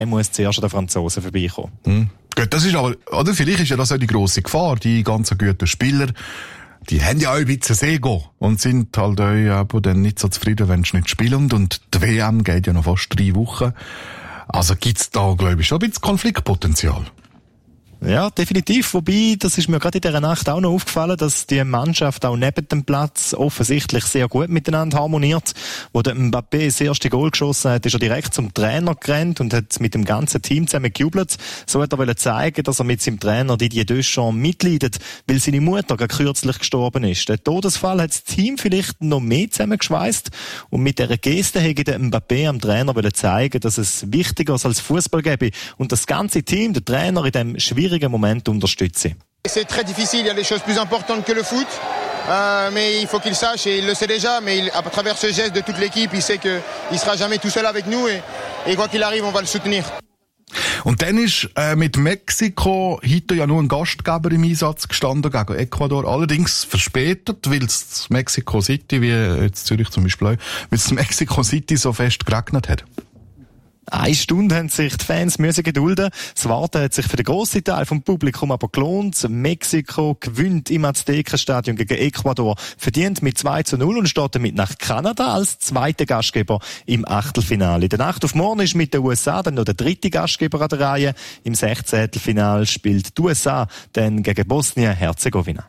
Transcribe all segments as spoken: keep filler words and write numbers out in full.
Er muss zuerst an den Franzosen vorbeikommen. Hm. Gut, das ist aber, oder? Vielleicht ist ja das auch die grosse Gefahr. Die ganzen guten Spieler, die haben ja auch ein bisschen Ego und sind halt auch dann nicht so zufrieden, wenn sie nicht spielen. Und die W M geht ja noch fast drei Wochen. Also gibt's da, glaube ich, schon ein bisschen Konfliktpotenzial. Ja, definitiv. Wobei, das ist mir gerade in dieser Nacht auch noch aufgefallen, dass die Mannschaft auch neben dem Platz offensichtlich sehr gut miteinander harmoniert. Wo der Mbappé das erste Goal geschossen hat, ist er direkt zum Trainer gerannt und hat mit dem ganzen Team zusammen gejubelt. So hat er wollen zeigen, dass er mit seinem Trainer Didier Deschamps mitleidet, weil seine Mutter gerade kürzlich gestorben ist. Der Todesfall hat das Team vielleicht noch mehr zusammengeschweißt und mit dieser Geste hätte der Mbappé am Trainer wollen zeigen, dass es wichtiger ist als Fußball gäbe und das ganze Team, der Trainer in diesem schwierigen Moment unterstützen. C'est très difficile, il y a des choses plus importantes que le foot, euh, mais il faut qu'il sache et il le sait déjà, mais il, à travers ce geste de toute l'équipe, il sait qu'il ne sera jamais tout seul avec nous et, et quoi qu'il arrive, on va le soutenir. Und dann ist äh, mit Mexiko heute ja nur ein Gastgeber im Einsatz gestanden gegen Ecuador, allerdings verspätet, weil es Mexico City, wie jetzt Zürich zum Beispiel auch, weil es Mexico City so fest geregnet hat. Eine Stunde haben sich die Fans müssen gedulden. Das Warten hat sich für den grossen Teil vom Publikum aber gelohnt. Mexiko gewinnt im Aztekenstadion gegen Ecuador, verdient mit zwei zu null und steht damit nach Kanada als zweiter Gastgeber im Achtelfinale. In der Nacht auf morgen ist mit den U S A dann noch der dritte Gastgeber an der Reihe. Im Sechzehntelfinale spielt die U S A dann gegen Bosnien-Herzegowina.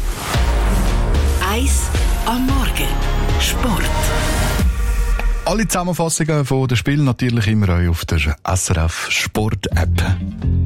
Eis am Morgen. Sport. Alle Zusammenfassungen von den Spielen natürlich immer auch auf der S R F Sport App.